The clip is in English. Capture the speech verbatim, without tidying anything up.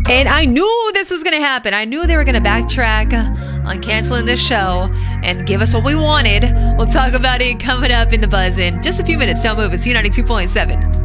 And I knew this was going to happen. I knew they were going to backtrack on canceling this show and give us what we wanted. We'll talk about it coming up in the buzz in just a few minutes. Don't move. It's U ninety-two point seven.